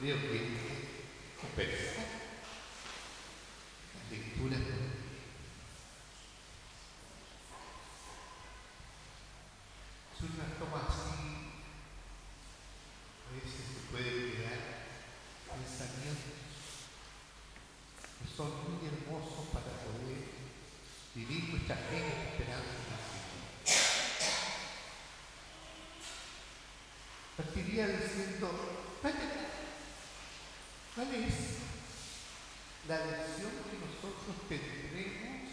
creo que es conversar las lecturas. Si uno las toma así, a veces se puede quedar pensamientos que son muy hermosos para poder vivir nuestra fe y esperanza en el Señor. Partiría diciendo, ¿cuál es la lección que nosotros tendremos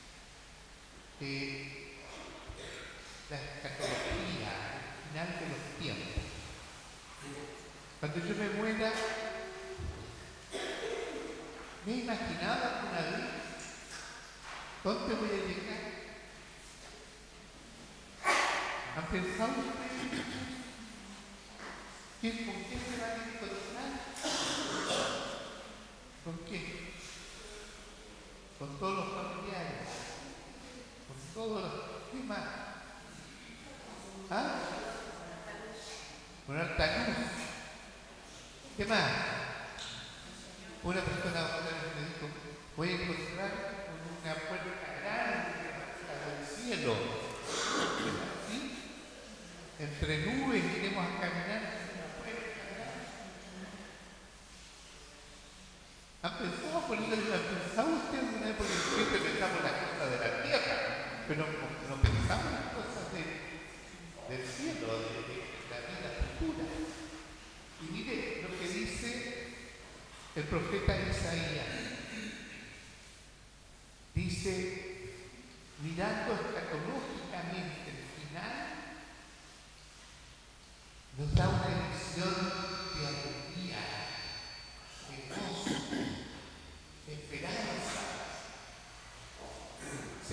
de la escatología al final de los tiempos? Cuando yo me muera, ¿me he imaginado alguna vez dónde voy a llegar? ¿Han pensado ustedes con qué se van a encontrar? ¿Con qué? Con todos los familiares, con todos los... ¿Qué más? ¿Ah? Con alta luz. ¿Qué más? Una persona me dijo, voy a encontrar con una puerta grande al cielo. ¿Sí? Entre nubes iremos a caminar en una puerta grande. ¿Han pensado por eso? ¿Han pensado ustedes alguna vez? Porque siempre pensamos las cosas de la tierra, pero no pensamos las cosas del cielo, de la vida futura. Y mire lo que dice el profeta Isaías. Dice, mirando escatológicamente el final, nos da una lección de alegría, de gozo, de esperanza. Se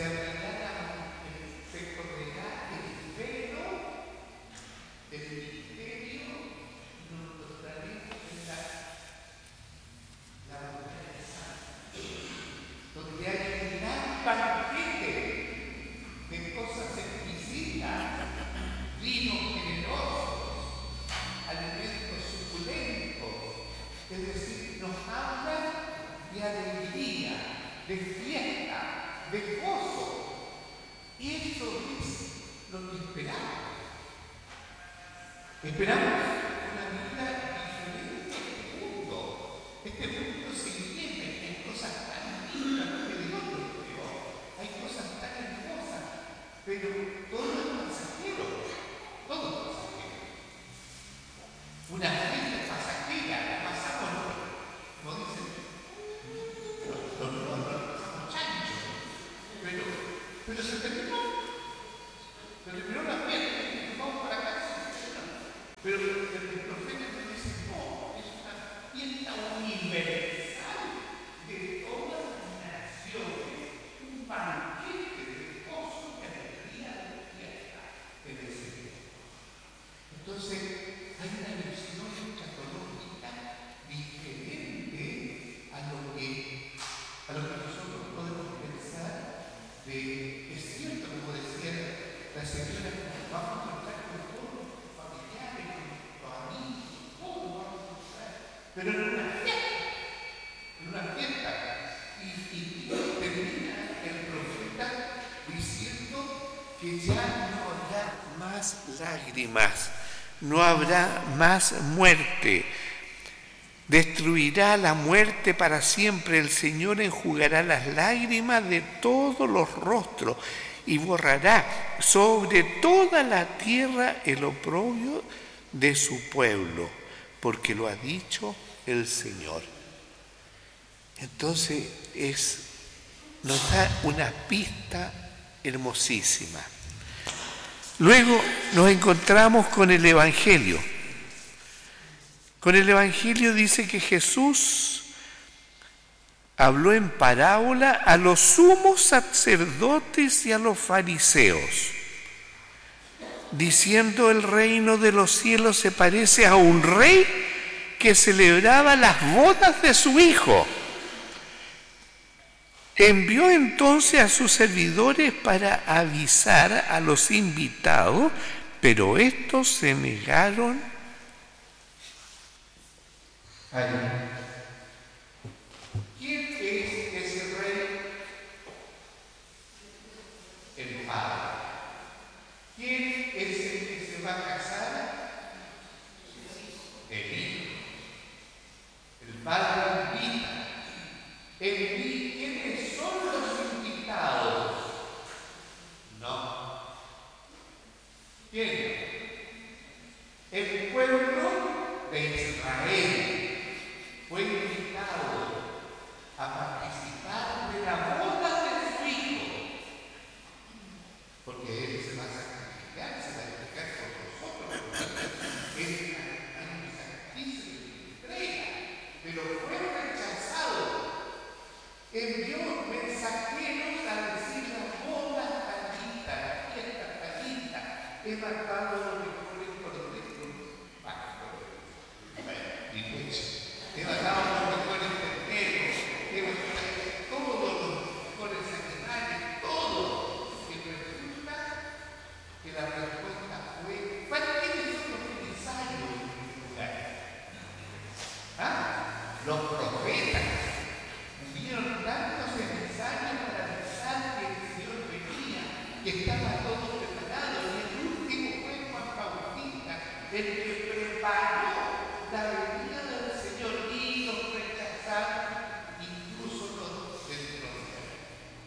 correrá el velo del ministerio y nos mostraremos en la montaña santa, donde hay un gran banquete de cosas exquisitas, vinos generosos, alimentos suculentos, es decir, nos habla de alegría, de fiesta, de gozo. Y eso es lo que esperamos. Esperamos una vida diferente de este mundo. Este mundo se llena, hay cosas tan lindas, no que Dios lo creó, hay cosas tan hermosas, pero todo es pasajero, todo es pasajero. Una vida pasajera, la pasamos, como dicen, no pasamos chancho, pero se terminó la fiesta, y vamos para casa. Pero el profeta nos dice, no, es una fiesta universal de todas las naciones, un banquete de gozo y alegría de fiesta en el Señor. Entonces, hay una lección escatológica diferente a lo que nosotros podemos pensar de, es cierto, como decía la señora, vamos a encontrar con todos los familiares, con los amigos, todos vamos a encontrar, pero en una fiesta, y termina el profeta diciendo que ya no habrá más lágrimas, no habrá más muerte. Destruirá la muerte para siempre. El Señor enjugará las lágrimas de todos los rostros y borrará sobre toda la tierra el oprobio de su pueblo, porque lo ha dicho el Señor. Entonces nos da una pista hermosísima. Luego nos encontramos con el Evangelio. Con el Evangelio dice que Jesús habló en parábola a los sumos sacerdotes y a los fariseos, diciendo: el reino de los cielos se parece a un rey que celebraba las bodas de su hijo. Envió entonces a sus servidores para avisar a los invitados, pero estos se negaron Ahí. ¿Quién es ese rey? El Padre. ¿Quién es el que se va a casar? El Hijo. El Padre invita. ¿Quiénes son los invitados? No. ¿Quién? El pueblo de Israel fue invitado a participar de la boda de su Hijo, porque Él se va a sacrificar, se va a sacrificar por nosotros. Es un sacrificio de entrega, pero fue rechazado. Envió mensajeros a decir la boda talita, la fiesta talita, he matado a los mejores corderos. He matado a los mejores terneros, he matado todos los mejores animales, todo. Y resulta que la respuesta fue: ¿quiénes son los emisarios en primer lugar? Los profetas. Hubieron tantos emisarios para avisar que el Señor venía, que estaba todo preparado, y el último fue Juan Bautista, el que preparó la venida del Señor, y los rechazaron, incluso los destrozaron.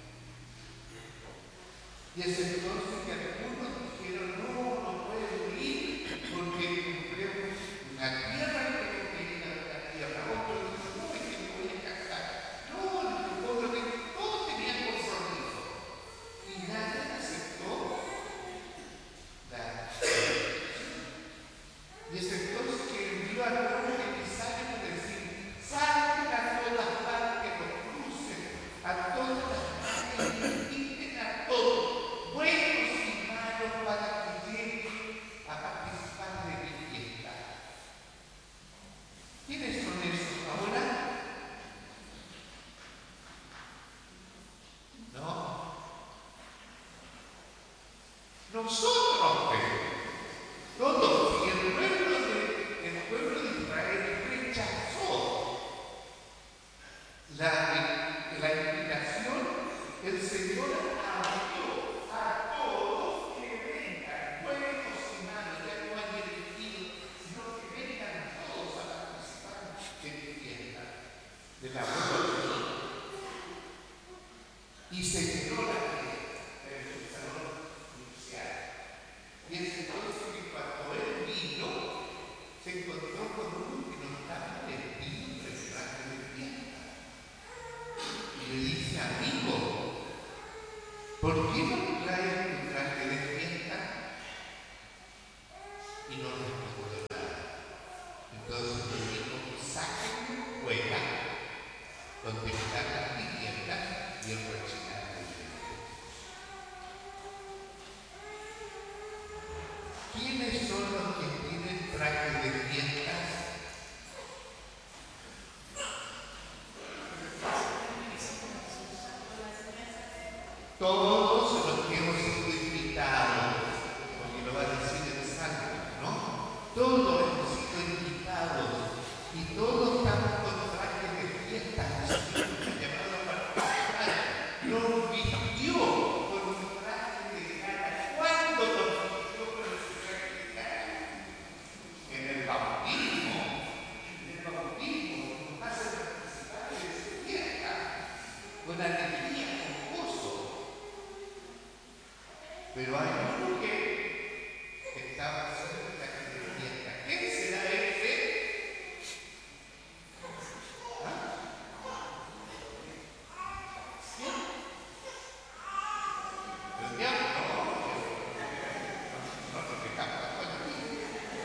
Y es entonces que algunos dijeron: no pueden ir porque cumplemos una tierra que no quería la tierra. Otros dijeron: no, es que me voy a casar. No, todos tenían compromiso. Y nadie aceptó la. Y es entonces que envió a los emisarios para decir: salgan a todas partes, los cruces, a todas las partes, inviten a todos, buenos y malos, para que lleguen a participar de mi fiesta. ¿Quiénes son esos ahora? No. Nosotros, todos. Y el pueblo de Israel rechazó la invitación. El Señor abrió a todos que vengan, buenos y malos, ya no hay elegidos, sino que vengan todos a participar de mi fiesta, de la boda de Dios. Y se llenó la fiesta en el salón nupcial. Y es entonces que cuando él vino, se encontró con uno que no estaba vestido de traje de fiesta. Y le dice: amigo, ¿por qué no traes tu traje de fiesta? Y no respondió nada. Entonces le dijo: saquen fuera donde están las tinieblas y el rechinar de dientes. ¿Quiénes son los que tienen traje de fiesta? Todos los que hemos sido invitados, porque lo va a decir el Salmo, ¿no? Todos hemos sido invitados y todos estamos con traje de fiesta. El Señor nos ha llamado a participar, nos vistió con un traje de gala. ¿Cuándo nos vistió con ese traje de gala? En el bautismo nos hace participar de esa fiesta con alegría, con gozo. Pero hay uno que estaba haciendo traje de fiesta. ¿Quién será ese? ¿Quién? El diablo. No, porque capaz con aquí.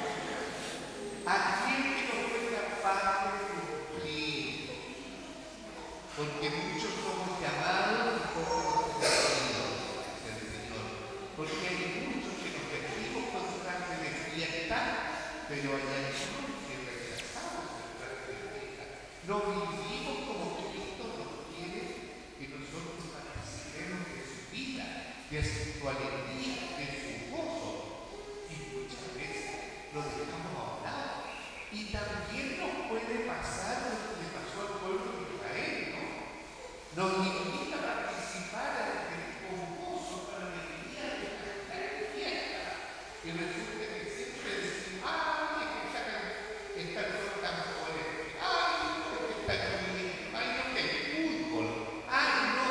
Aquel que no fue capaz de cumplir. Porque muchos somos llamados y pocos elegidos, dice el Señor. Porque hay muchos que nos vestimos con traje de fiesta, pero hay algunos que rechazamos el traje de fiesta. No vivimos como Cristo nos quiere que nosotros participemos de su vida, de su alegría, de su gozo. Y muchas veces lo dejamos a un lado. Y también nos no puede pasar lo que le pasó al pueblo de Israel, ¿no? Nos invita a participar con gozo para la alegría de esta gran fiesta. Y resulta que siempre decimos, ¡ay, es que esta cosa tan fuerte! ¡Ay, no, es que está bien! ¡Ay, no, que es fútbol! ¡Ay, no!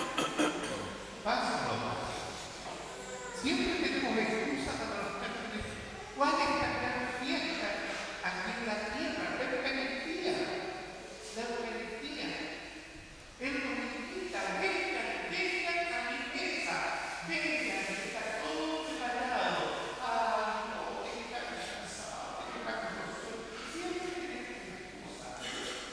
Pasa nomás. Siempre tenemos excusas para los cantantes. ¿Cuál es la gran fiesta aquí en la tierra? La Eucaristía. La Eucaristía. Él nos invita, vengan a mi mesa, vengan, está todo preparado. Ah, no, que está cansado, que está cansado. Siempre tenemos excusas.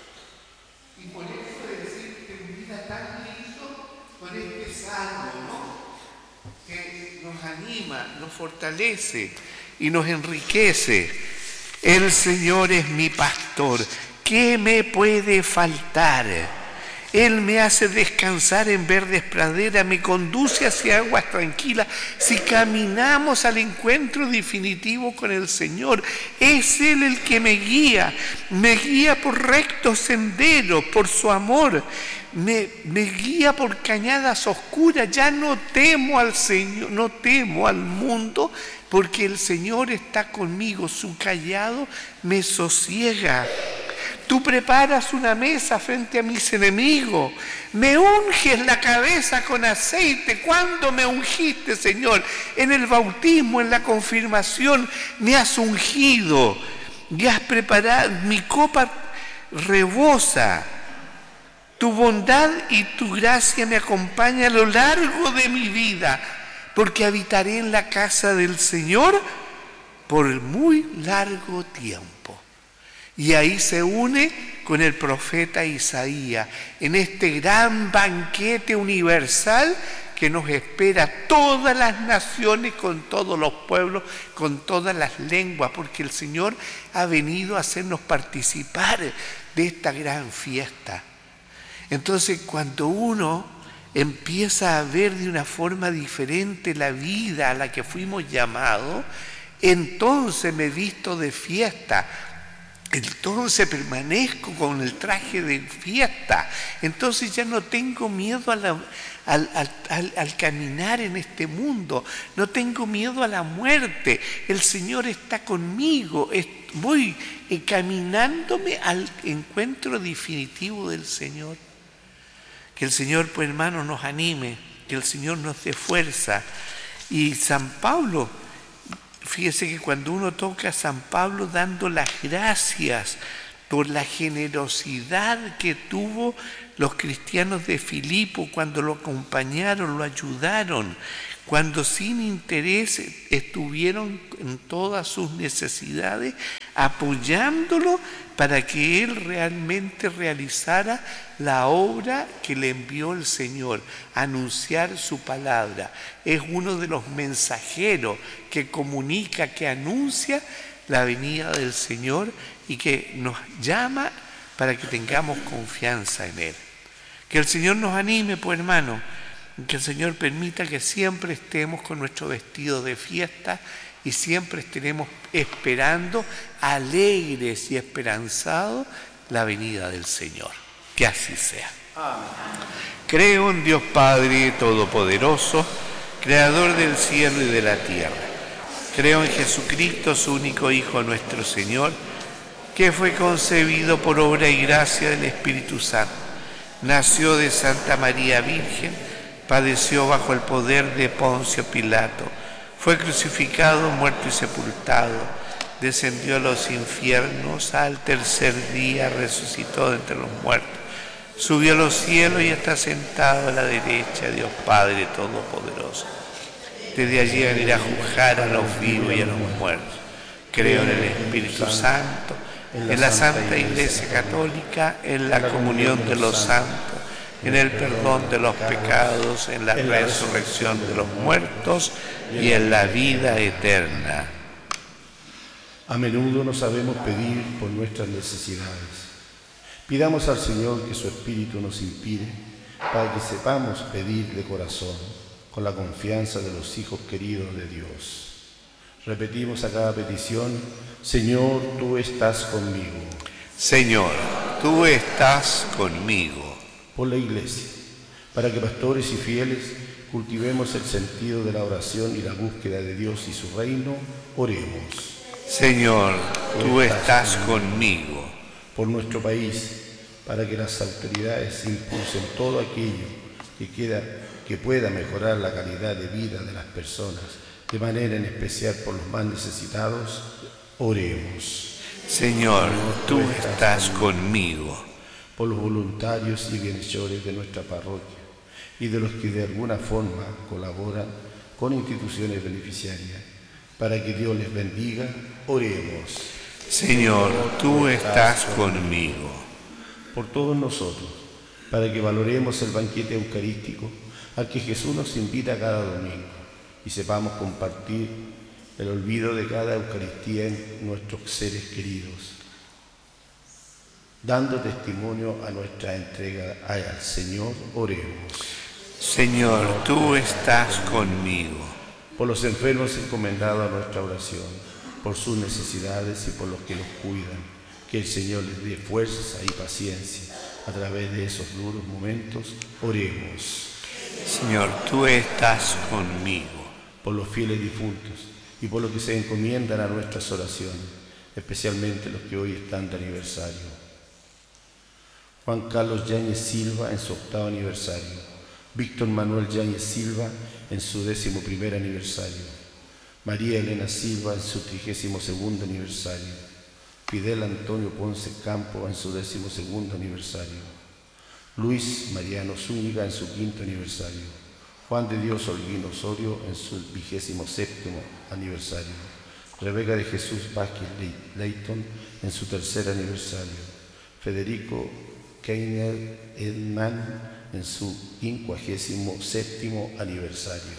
Y por eso decir que vida tan lindo con este salmo, ¿no? Que nos anima, nos fortalece y nos enriquece. El Señor es mi pastor. ¿Qué me puede faltar? Él me hace descansar en verdes praderas, me conduce hacia aguas tranquilas. Si caminamos al encuentro definitivo con el Señor, es Él el que me guía por rectos senderos, por su amor. Me guía por cañadas oscuras. Ya no temo al Señor, no temo al mundo, porque el Señor está conmigo. Su cayado me sosiega. Tú preparas una mesa frente a mis enemigos. Me unges la cabeza con aceite. ¿Cuándo me ungiste, Señor? En el bautismo, en la confirmación, me has ungido. Ya has preparado, mi copa rebosa. Tu bondad y tu gracia me acompañan a lo largo de mi vida, porque habitaré en la casa del Señor por muy largo tiempo. Y ahí se une con el profeta Isaías en este gran banquete universal que nos espera todas las naciones, con todos los pueblos, con todas las lenguas, porque el Señor ha venido a hacernos participar de esta gran fiesta. Entonces, cuando uno empieza a ver de una forma diferente la vida a la que fuimos llamados, entonces me visto de fiesta. Entonces permanezco con el traje de fiesta. Entonces ya no tengo miedo al caminar en este mundo. No tengo miedo a la muerte. El Señor está conmigo. Voy caminándome al encuentro definitivo del Señor. Que el Señor, pues hermanos, nos anime. Que el Señor nos dé fuerza. Y San Pablo, fíjese que cuando uno toca a San Pablo dando las gracias por la generosidad que tuvo los cristianos de Filipo cuando lo acompañaron, lo ayudaron, cuando sin interés estuvieron en todas sus necesidades, apoyándolo para que él realmente realizara la obra que le envió el Señor, anunciar su palabra. Es uno de los mensajeros que comunica, que anuncia la venida del Señor y que nos llama para que tengamos confianza en Él. Que el Señor nos anime, pues hermano, que el Señor permita que siempre estemos con nuestro vestido de fiesta y siempre estaremos esperando, alegres y esperanzados, la venida del Señor. Que así sea. Amén. Creo en Dios Padre Todopoderoso, Creador del cielo y de la tierra. Creo en Jesucristo, su único Hijo, nuestro Señor, que fue concebido por obra y gracia del Espíritu Santo. Nació de Santa María Virgen, padeció bajo el poder de Poncio Pilato, fue crucificado, muerto y sepultado, descendió a los infiernos, al tercer día resucitó de entre los muertos, subió a los cielos y está sentado a la derecha de Dios Padre Todopoderoso. Desde allí venirá a juzgar a los vivos y a los muertos. Creo en el Espíritu Santo, en la Santa Iglesia Católica, en la comunión de los santos, en el perdón de los pecados, en la resurrección de los muertos y en la vida eterna. A menudo no sabemos pedir por nuestras necesidades. Pidamos al Señor que su Espíritu nos inspire para que sepamos pedir de corazón, con la confianza de los hijos queridos de Dios. Repetimos a cada petición: Señor, tú estás conmigo. Señor, tú estás conmigo. Por la Iglesia, para que pastores y fieles cultivemos el sentido de la oración y la búsqueda de Dios y su reino, oremos. Señor, tú estás conmigo. Por nuestro país, para que las autoridades impulsen todo aquello que pueda mejorar la calidad de vida de las personas, de manera en especial por los más necesitados, oremos. Señor, tú estás conmigo. Por los voluntarios y bienhechores de nuestra parroquia y de los que de alguna forma colaboran con instituciones beneficiarias, para que Dios les bendiga, oremos. Señor, tú estás conmigo. Por todos nosotros, para que valoremos el banquete eucarístico al que Jesús nos invita cada domingo y sepamos compartir el olvido de cada Eucaristía en nuestros seres queridos, dando testimonio a nuestra entrega al Señor, oremos. Señor, tú estás conmigo. Por los enfermos encomendados a nuestra oración, por sus necesidades y por los que los cuidan, que el Señor les dé fuerza y paciencia a través de esos duros momentos, oremos. Señor, tú estás conmigo. Por los fieles difuntos y por los que se encomiendan a nuestras oraciones, especialmente los que hoy están de aniversario. Juan Carlos Yáñez Silva en su 8º aniversario, Víctor Manuel Yáñez Silva en su 11º aniversario, María Elena Silva en su 32º aniversario, Fidel Antonio Ponce Campo en su 12º aniversario, Luis Mariano Zúñiga en su 5º aniversario, Juan de Dios Holguín Osorio en su 27º aniversario, Rebeca de Jesús Vázquez Leighton en su 3er aniversario, Federico Keiner Edman en su 57º aniversario.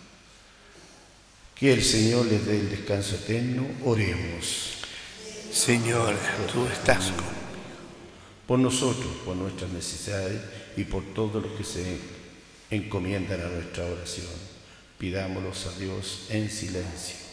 Que el Señor les dé el descanso eterno, oremos. Señor, tú estás conmigo. Por nosotros, por nuestras necesidades y por todos los que se encomiendan a nuestra oración, pidámoslos a Dios en silencio.